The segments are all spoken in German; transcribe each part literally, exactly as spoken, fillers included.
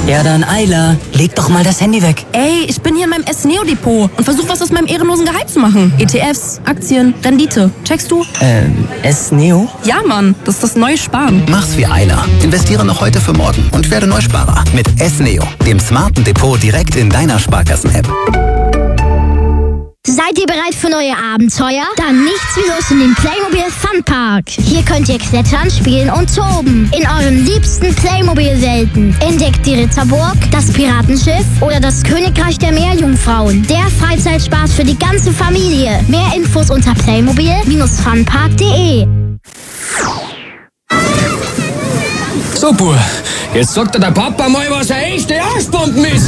Ja dann, Ayla, leg doch mal das Handy weg. Ey, ich bin hier in meinem S-Neo-Depot und versuche was aus meinem ehrenlosen Gehalt zu machen. E T Fs, Aktien, Rendite. Checkst du? Ähm, S-Neo? Ja, Mann, das ist das neue Sparen. Mach's wie Ayla. Investiere noch heute für morgen und werde Neusparer. Mit S-Neo, dem smarten Depot direkt in deiner Sparkassen-App. Seid ihr bereit für neue Abenteuer? Dann nichts wie los in den Playmobil Funpark. Hier könnt ihr klettern, spielen und toben. In euren liebsten Playmobil-Welten. Entdeckt die Ritterburg, das Piratenschiff oder das Königreich der Meerjungfrauen. Der Freizeitspaß für die ganze Familie. Mehr Infos unter playmobil funpark punkt de. Super, jetzt sagt dir der Papa mal, was eine echte Arschbomben ist.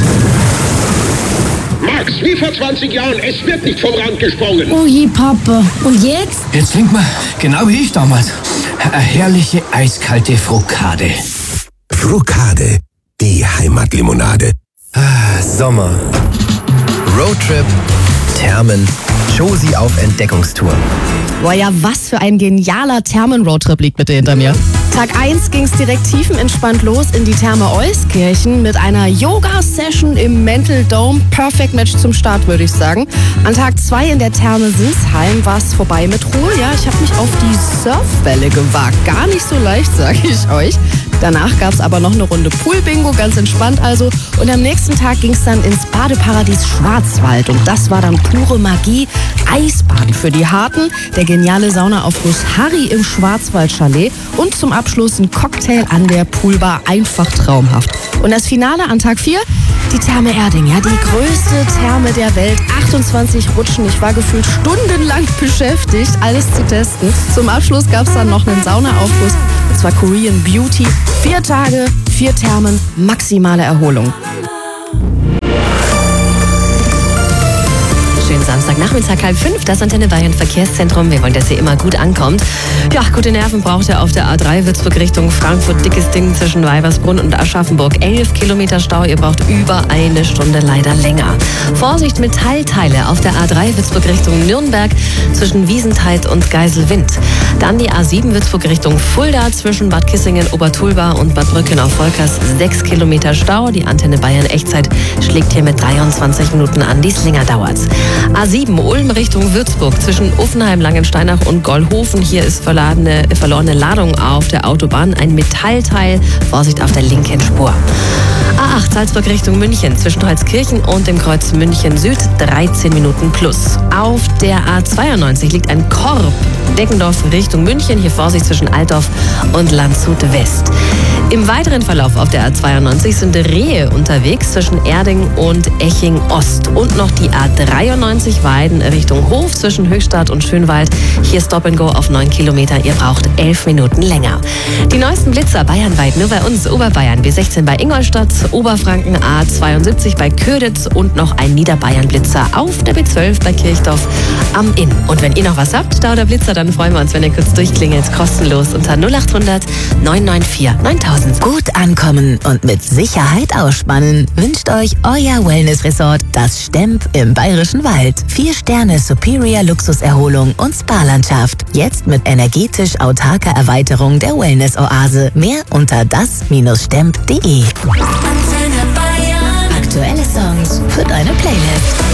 Max, wie vor zwanzig Jahren, es wird nicht vom Rand gesprungen. Oh je, Papa. Und jetzt? Jetzt trinkt man, genau wie ich damals, eine herrliche eiskalte Frukade. Frukade, die Heimatlimonade. Ah, Sommer. Roadtrip, Thermen, Josie auf Entdeckungstour. Boah, ja, was für ein genialer Thermen-Roadtrip liegt bitte hinter mir. Tag eins ging's direkt tiefenentspannt los in die Therme Euskirchen mit einer Yoga-Session im Mental Dome. Perfect Match zum Start, würde ich sagen. An Tag zwei in der Therme Sinsheim war's vorbei mit Ruhe. Ja, ich habe mich auf die Surfwelle gewagt. Gar nicht so leicht, sage ich euch. Danach gab's aber noch eine Runde Pool-Bingo, ganz entspannt also. Und am nächsten Tag ging's dann ins Badeparadies Schwarzwald. Und das war dann pure Magie. Eisbaden für die Harten, der geniale Saunaaufguss Harry im Schwarzwald-Chalet und zum Abschluss ein Cocktail an der Poolbar. Einfach traumhaft. Und das Finale an Tag vier, die Therme Erding, ja, die größte Therme der Welt. achtundzwanzig Rutschen, ich war gefühlt stundenlang beschäftigt, alles zu testen. Zum Abschluss gab's dann noch einen Saunaaufguss, und zwar Korean Beauty. Vier Tage, vier Thermen, maximale Erholung. Schönen Samstagnachmittag, halb fünf, das Antenne Bayern Verkehrszentrum. Wir wollen, dass ihr immer gut ankommt. Ja, gute Nerven braucht ihr auf der A drei Würzburg Richtung Frankfurt. Dickes Ding zwischen Weibersbrunn und Aschaffenburg. Elf Kilometer Stau, ihr braucht über eine Stunde leider länger. Vorsicht mit Teilteile auf der A drei Würzburg Richtung Nürnberg zwischen Wiesentheid und Geiselwind. Dann die A sieben Würzburg Richtung Fulda zwischen Bad Kissingen, Obertulba und Bad Brücken auf Volkers. Sechs Kilometer Stau. Die Antenne Bayern Echtzeit schlägt hier mit dreiundzwanzig Minuten an, die es länger dauert. A sieben Ulm Richtung Würzburg zwischen Uffenheim, Langensteinach und Gollhofen. Hier ist verladene, verlorene Ladung auf der Autobahn. Ein Metallteil. Vorsicht auf der linken Spur. A acht Salzburg Richtung München zwischen Holzkirchen und dem Kreuz München Süd. dreizehn Minuten plus. Auf der A zweiundneunzig liegt ein Korb. Deckendorf Richtung München. Hier Vorsicht zwischen Altdorf und Landshut West. Im weiteren Verlauf auf der A zweiundneunzig sind Rehe unterwegs zwischen Erding und Eching Ost. Und noch die A dreiundneunzig Weiden Richtung Hof zwischen Höchstadt und Schönwald. Hier Stop and Go auf neun Kilometer. Ihr braucht elf Minuten länger. Die neuesten Blitzer bayernweit nur bei uns. Oberbayern B sechzehn bei Ingolstadt, Oberfranken A zweiundsiebzig bei Köditz und noch ein Niederbayern-Blitzer auf der B zwölf bei Kirchdorf am Inn. Und wenn ihr noch was habt, da oder Blitzer, dann freuen wir uns, wenn ihr kurz durchklingelt. Kostenlos unter null acht hundert neun neun vier neuntausend. Gut ankommen und mit Sicherheit ausspannen wünscht euch euer Wellness-Resort, das Stemp im Bayerischen Wald. Vier Sterne Superior Luxuserholung und Spa-Landschaft. Jetzt mit energetisch autarker Erweiterung der Wellness-Oase. Mehr unter das Stemp punkt de. Aktuelle Songs für deine Playlist.